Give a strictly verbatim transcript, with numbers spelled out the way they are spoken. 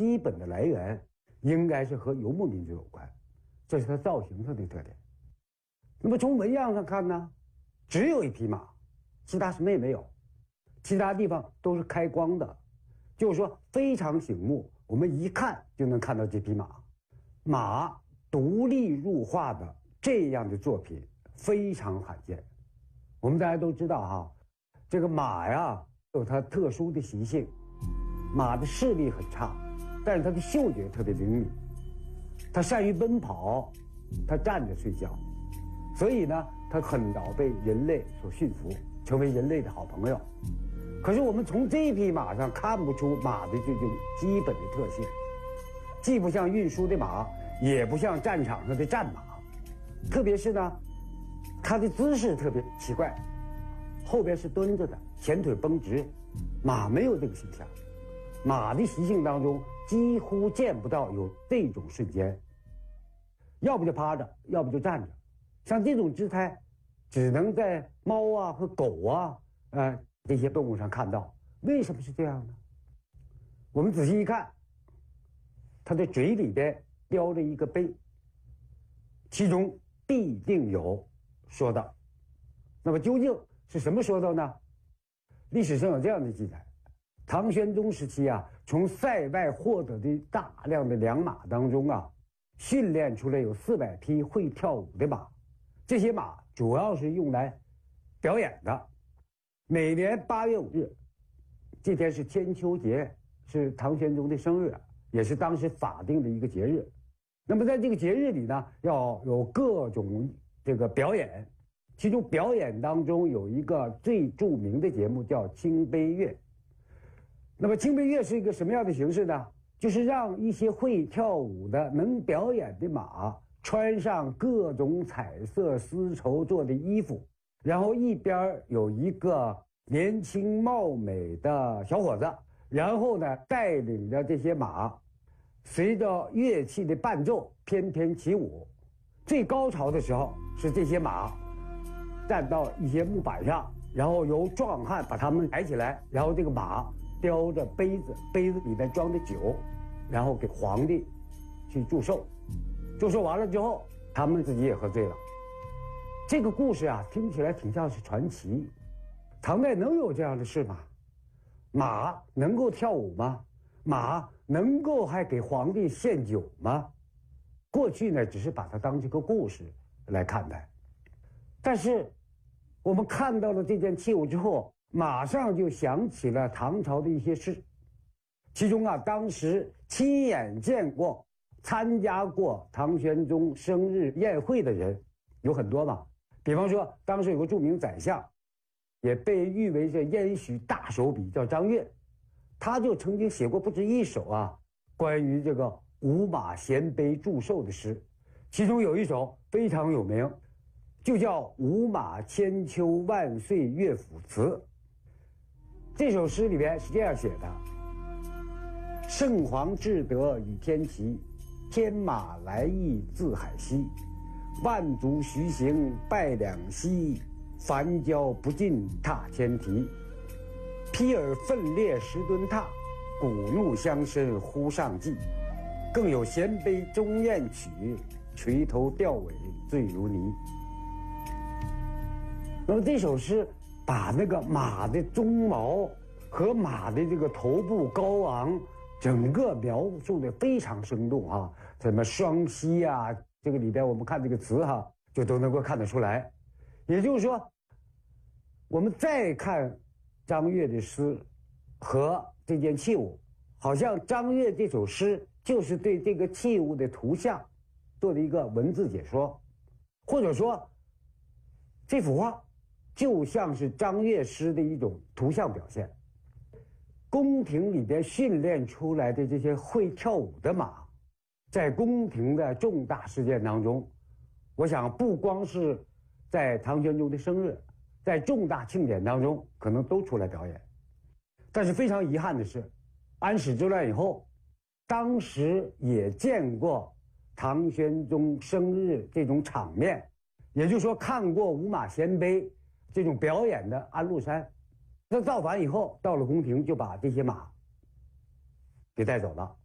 基本的来源应该是和游牧民族有关，这是它造型上的特点。那么从纹样上看呢，只有一匹马，其他什么也没有，其他地方都是开光的，就是说非常醒目，我们一看就能看到这匹马。马独立入画的这样的作品非常罕见。我们大家都知道哈，这个马呀有它特殊的习性，马的视力很差，但是它的嗅觉特别灵敏，它善于奔跑，它站着睡觉，所以呢它很早被人类所驯服，成为人类的好朋友。可是我们从这匹马上看不出马的这种基本的特性，既不像运输的马，也不像战场上的战马，特别是呢它的姿势特别奇怪，后边是蹲着的，前腿绷直，马没有这个形象。马的习性当中几乎见不到有这种瞬间，要不就趴着，要不就站着。像这种姿态只能在猫啊和狗啊呃这些动物上看到。为什么是这样呢？我们仔细一看，它的嘴里边叼着一个杯，其中必定有说道。那么究竟是什么说道呢？历史上有这样的记载，唐玄宗时期啊，从塞外获得的大量的良马当中啊，训练出来有四百匹会跳舞的马，这些马主要是用来表演的。每年八月五日，这天是千秋节，是唐玄宗的生日，也是当时法定的一个节日。那么在这个节日里呢，要有各种这个表演，其中表演当中有一个最著名的节目叫清杯乐。那么清杯乐是一个什么样的形式呢？就是让一些会跳舞的能表演的马穿上各种彩色丝绸做的衣服，然后一边有一个年轻貌美的小伙子，然后呢带领着这些马随着乐器的伴奏翩翩起舞。最高潮的时候是这些马站到一些木板上，然后由壮汉把他们抬起来，然后这个马叼着杯子，杯子里面装着酒，然后给皇帝去祝寿。祝寿完了之后，他们自己也喝醉了。这个故事啊，听起来挺像是传奇。唐代能有这样的事吗？马能够跳舞吗？马能够还给皇帝献酒吗？过去呢，只是把它当这个故事来看待。但是我们看到了这件器物之后，马上就想起了唐朝的一些事。其中啊，当时亲眼见过、参加过唐玄宗生日宴会的人有很多嘛。比方说，当时有个著名宰相，也被誉为这燕许大手笔，叫张悦，他就曾经写过不止一首啊关于这个舞马衔杯祝寿的诗，其中有一首非常有名，就叫《舞马千秋万岁乐府词》。这首诗里边是这样写的：圣皇至德与天齐，天马来意自海西，万族徐行拜两栖，凡交不尽踏千蹄。披尔奋烈十吨踏，鼓怒乡绅呼上骑。更有衔杯终宴曲，垂头吊尾醉如泥。那么这首诗把那个马的鬃毛和马的这个头部高昂整个描述的非常生动啊，什么双膝啊，这个里边我们看这个词哈，就都能够看得出来。也就是说，我们再看张悦的诗和这件器物，好像张悦这首诗就是对这个器物的图像做了一个文字解说，或者说这幅画就像是张悦诗的一种图像表现。宫廷里边训练出来的这些会跳舞的马，在宫廷的重大事件当中，我想不光是在唐玄宗的生日，在重大庆典当中可能都出来表演。但是非常遗憾的是，安史之乱以后，当时也见过唐玄宗生日这种场面，也就是说看过舞马衔杯这种表演的安禄山，他造反以后到了宫廷就把这些马给带走了。